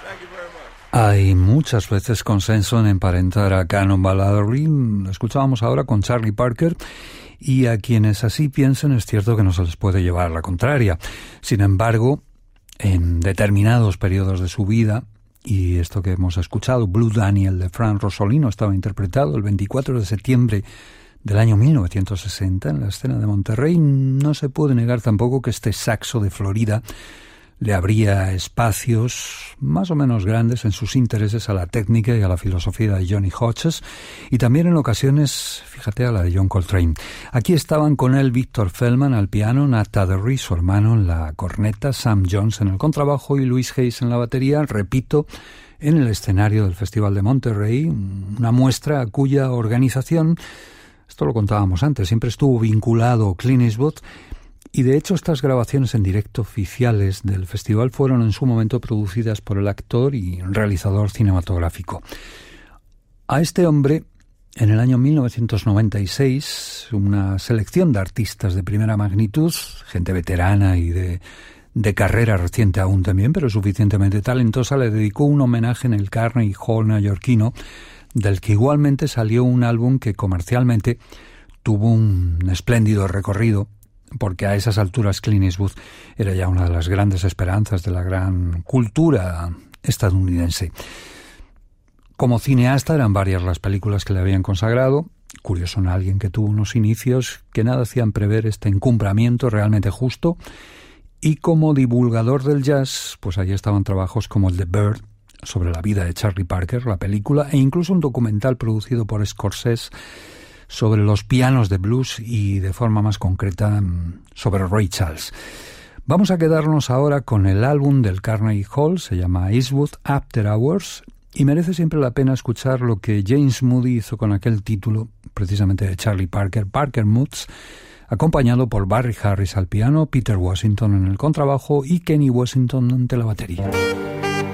Hay muchas veces consenso en emparentar a Cannonball Adderley. Lo escuchábamos ahora con Charlie Parker. Y a quienes así piensen es cierto que no se les puede llevar la contraria. Sin embargo, en determinados periodos de su vida, y esto que hemos escuchado, Blue Daniel de Frank Rosolino, estaba interpretado el 24 de septiembre del año 1960 en la escena de Monterrey, no se puede negar tampoco que este saxo de Florida le abría espacios más o menos grandes en sus intereses a la técnica y a la filosofía de Johnny Hodges, y también en ocasiones, fíjate, a la de John Coltrane. Aquí estaban con él Victor Feldman al piano, Nat Adderley, su hermano, en la corneta, Sam Jones en el contrabajo y Louis Hayes en la batería, repito, en el escenario del Festival de Monterrey, una muestra a cuya organización, esto lo contábamos antes, siempre estuvo vinculado Clint Eastwood. Y de hecho estas grabaciones en directo oficiales del festival fueron en su momento producidas por el actor y realizador cinematográfico. A este hombre, en el año 1996, una selección de artistas de primera magnitud, gente veterana y de carrera reciente aún también, pero suficientemente talentosa, le dedicó un homenaje en el Carnegie Hall neoyorquino, del que igualmente salió un álbum que comercialmente tuvo un espléndido recorrido, porque a esas alturas Clint Eastwood era ya una de las grandes esperanzas de la gran cultura estadounidense. Como cineasta eran varias las películas que le habían consagrado. Curioso en alguien que tuvo unos inicios que nada hacían prever este encumbramiento realmente justo. Y como divulgador del jazz, pues allí estaban trabajos como el de Bird, sobre la vida de Charlie Parker, la película, e incluso un documental producido por Scorsese sobre los pianos de blues y de forma más concreta sobre Ray Charles. Vamos a quedarnos ahora con el álbum del Carnegie Hall, se llama Eastwood After Hours, y merece siempre la pena escuchar lo que James Moody hizo con aquel título, precisamente de Charlie Parker, Parker Moods, acompañado por Barry Harris al piano, Peter Washington en el contrabajo y Kenny Washington ante la batería.